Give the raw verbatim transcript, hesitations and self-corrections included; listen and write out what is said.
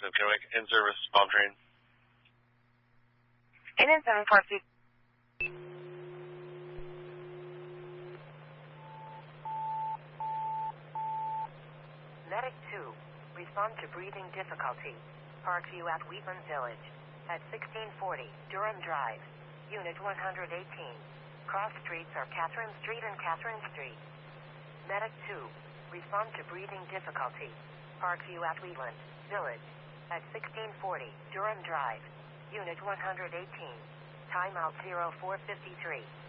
of Kennewick, in service, bomb train. eight nine seven four two. Medic two, respond to breathing difficulty. Parkview at Wheatland Village. At sixteen forty, Durham Drive. Unit one hundred eighteen. Cross streets are Catherine Street and Catherine Street. Medic two, respond to breathing difficulty. Parkview at Wheatland Village. At sixteen forty, Durham Drive. Unit one hundred eighteen. Timeout zero four fifty-three.